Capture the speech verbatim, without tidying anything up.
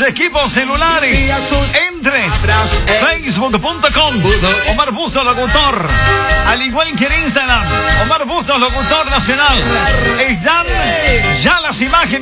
equipos celulares. Entre facebook punto com, Omar Bustos Locutor. Al igual que en Instagram, Omar Bustos Locutor Nacional. Están ya las imágenes